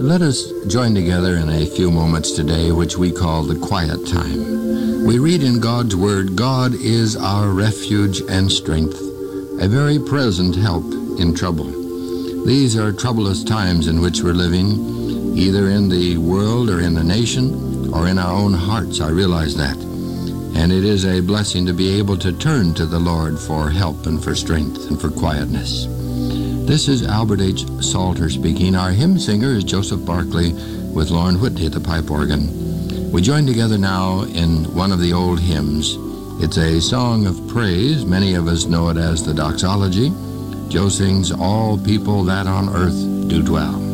Let us join together in a few moments today, which we call the quiet time. We read in God's Word, God is our refuge and strength, a very present help in trouble. These are troublous times in which we're living, either in the world or in the nation or in our own hearts. I realize that. And it is a blessing to be able to turn to the Lord for help and for strength and for quietness. This is Albert H. Salter speaking. Our hymn singer is Joseph Barclay with Lauren Whitney at the pipe organ. We join together now in one of the old hymns. It's a song of praise. Many of us know it as the doxology. Joe sings, "All people that on earth do dwell."